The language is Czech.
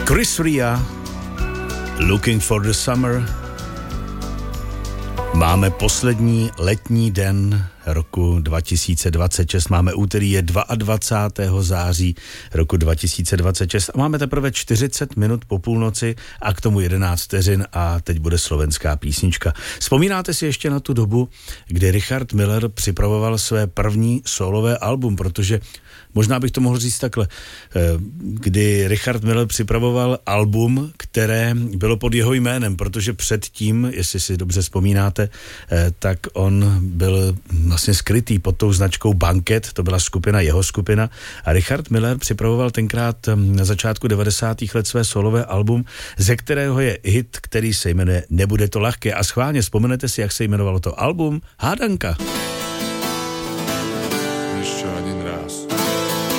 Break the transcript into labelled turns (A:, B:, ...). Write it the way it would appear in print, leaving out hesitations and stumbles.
A: Chris Rea, Looking for the Summer. Máme poslední letní den roku 2026, máme úterý, je 22. září roku 2026 a máme teprve 40 minut po půlnoci a k tomu 11 vteřin a teď bude slovenská písnička. Vzpomínáte si ještě na tu dobu, kdy Richard Miller připravoval své první solové album, protože možná bych to mohl říct takhle, kdy Richard Miller připravoval album, které bylo pod jeho jménem, protože předtím, jestli si dobře vzpomínáte, tak on byl vlastně skrytý pod tou značkou Banket, to byla jeho skupina a Richard Miller připravoval tenkrát na začátku 90. let své solové album, ze kterého je hit, který se jmenuje Nebude to lehké a schválně vzpomenete si, jak se jmenovalo to album? Hádanka.